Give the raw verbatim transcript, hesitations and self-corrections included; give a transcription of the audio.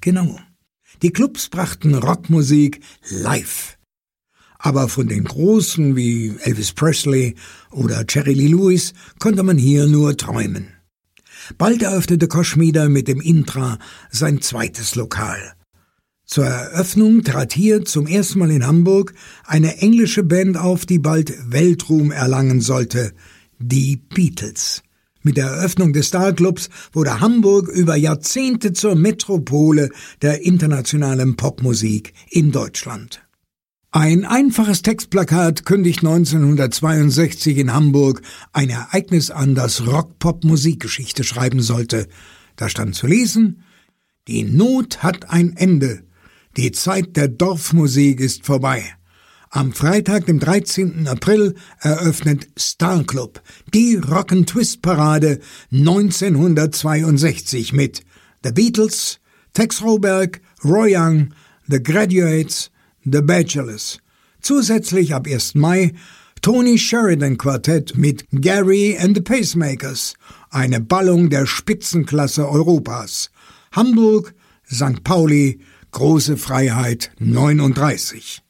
genau. Die Clubs brachten Rockmusik live. Aber von den Großen wie Elvis Presley oder Jerry Lee Lewis konnte man hier nur träumen. Bald eröffnete Koschmider mit dem Intra sein zweites Lokal. Zur Eröffnung trat hier zum ersten Mal in Hamburg eine englische Band auf, die bald Weltruhm erlangen sollte, die Beatles. Mit der Eröffnung des Starclubs wurde Hamburg über Jahrzehnte zur Metropole der internationalen Popmusik in Deutschland. Ein einfaches Textplakat kündigt neunzehnhundertzweiundsechzig in Hamburg ein Ereignis an, das Rock-Pop-Musikgeschichte schreiben sollte. Da stand zu lesen: Die Not hat ein Ende. Die Zeit der Dorfmusik ist vorbei. Am Freitag, dem dreizehnten April, eröffnet Starclub, die Rock'n'Twist-Parade neunzehnhundertzweiundsechzig mit The Beatles, Tex Roberg, Roy Young, The Graduates, The Bachelors. Zusätzlich ab ersten Mai Tony Sheridan Quartett mit Gary and the Pacemakers, eine Ballung der Spitzenklasse Europas. Hamburg, Sankt Pauli, Große Freiheit neununddreißig.